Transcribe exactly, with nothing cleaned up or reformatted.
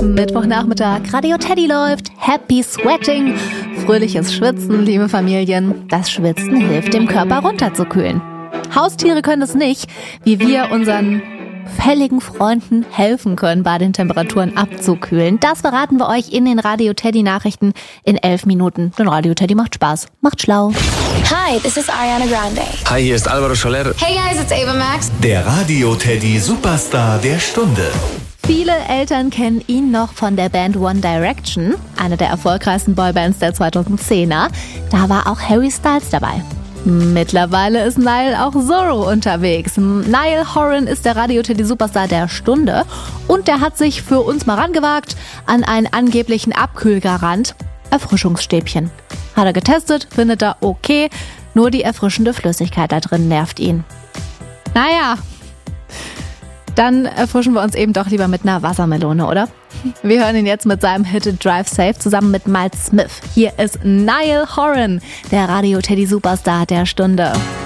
Mittwochnachmittag, Radio Teddy läuft, Happy Sweating, fröhliches Schwitzen, liebe Familien. Das Schwitzen hilft dem Körper runterzukühlen. Haustiere können es nicht, wie wir unseren fälligen Freunden helfen können, bei den Temperaturen abzukühlen. Das verraten wir euch in den Radio Teddy Nachrichten in elf Minuten. Denn Radio Teddy macht Spaß, macht schlau. Hi, this is Ariana Grande. Hi, hier ist Alvaro Soler. Hey guys, it's Ava Max. Der Radio Teddy Superstar der Stunde. Viele Eltern kennen ihn noch von der Band One Direction, eine der erfolgreichsten Boybands der zweitausendzehner. Da war auch Harry Styles dabei. Mittlerweile ist Niall auch Zorro unterwegs. Niall Horan ist der Radio Teddy Superstar der Stunde und der hat sich für uns mal rangewagt an einen angeblichen Abkühlgarant. Erfrischungsstäbchen. Hat er getestet, findet er okay, nur die erfrischende Flüssigkeit da drin nervt ihn. Naja, dann erfrischen wir uns eben doch lieber mit einer Wassermelone, oder? Wir hören ihn jetzt mit seinem Hit Drive Safe zusammen mit Miles Smith. Hier ist Niall Horan, der Radio Teddy Superstar der Stunde.